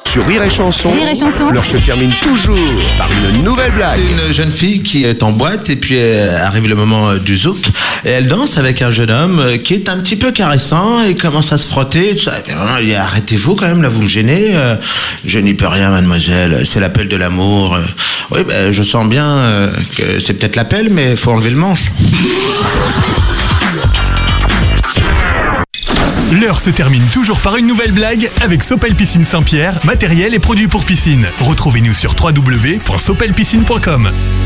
Sur Rire et Chanson, Rire et Chanson. l'heure se termine toujours par une nouvelle blague. C'est une jeune fille qui est en boîte et puis arrive le moment du zouk et elle danse avec un jeune homme qui est un petit peu caressant et commence à se frotter. Tout ça. Et puis, il dit, arrêtez-vous quand même, là vous me gênez. Je n'y peux rien, mademoiselle, c'est l'appel de l'amour. Oui, je sens bien que c'est peut-être l'appel, mais il faut enlever le manche. L'heure se termine toujours par une nouvelle blague avec Sopel Piscine Saint-Pierre, matériel et produits pour piscine. Retrouvez-nous sur www.sopelpiscine.com.